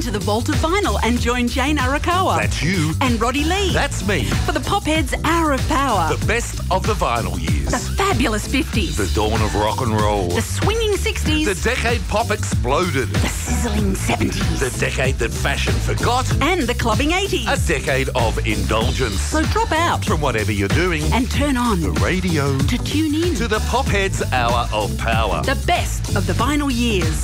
into the vault of vinyl and join Jane Arakawa. That's you. And Roddy Lee. That's me. For the Popheads Hour of Power. The best of the vinyl years. The fabulous 50s. The dawn of rock and roll. The swinging 60s. The decade pop exploded. The sizzling 70s. The decade that fashion forgot. And the clubbing 80s. A decade of indulgence. So drop out from whatever you're doing and turn on the radio to tune in to the Popheads Hour of Power. The best of the vinyl years.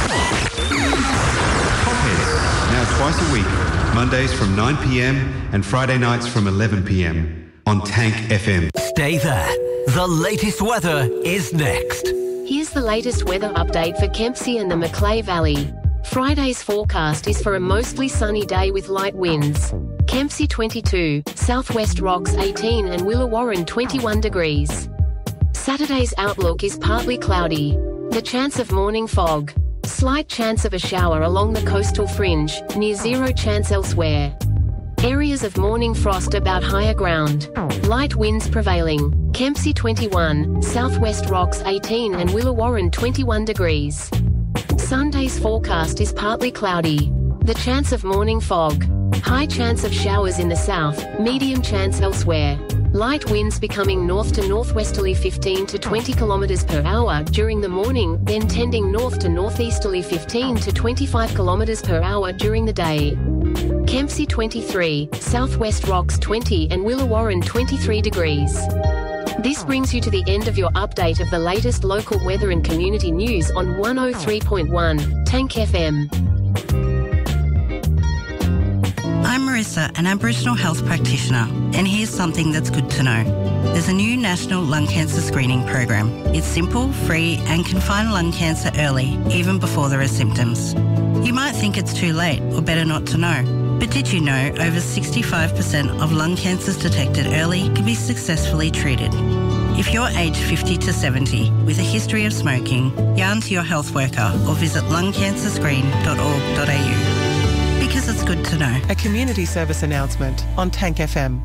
Popheads, now twice a week, Mondays from 9 p.m. and Friday nights from 11 p.m. on Tank FM. Stay there. The latest weather is next. Here's the latest weather update for Kempsey and the Macleay Valley. Friday's forecast is for a mostly sunny day with light winds. Kempsey 22, Southwest Rocks 18 and Willawarren 21 degrees. Saturday's outlook is partly cloudy. The chance of morning fog. Slight chance of a shower along the coastal fringe, near zero chance elsewhere. Areas of morning frost about higher ground. Light winds prevailing. Kempsey 21, Southwest Rocks 18 and Willawarren 21 degrees. Sunday's forecast is partly cloudy. The chance of morning fog. High chance of showers in the south, medium chance elsewhere. Light winds becoming north to northwesterly 15 to 20 km per hour during the morning, then tending north to northeasterly 15 to 25 km per hour during the day. Kempsey 23, Southwest Rocks 20 and Willawarren 23 degrees. This brings you to the end of your update of the latest local weather and community news on 103.1 Tank FM. I'm Marissa, an Aboriginal health practitioner, and here's something that's good to know. There's a new national lung cancer screening program. It's simple, free, and can find lung cancer early, even before there are symptoms. You might think it's too late or better not to know, but did you know over 65% of lung cancers detected early can be successfully treated? If you're aged 50 to 70 with a history of smoking, yarn to your health worker or visit lungcancerscreen.org.au. Because it's good to know. A community service announcement on Tank FM.